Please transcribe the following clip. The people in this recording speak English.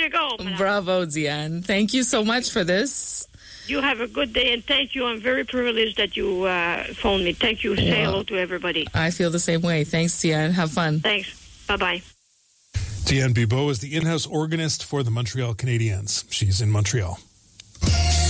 you go. Madame. Bravo, Diane. Thank you so much for this. You have a good day, and thank you. I'm very privileged that you phoned me. Thank you. Say hello to everybody. I feel the same way. Thanks, Diane. Have fun. Thanks. Bye-bye. Diane Bibeau is the in-house organist for the Montreal Canadiens. She's in Montreal.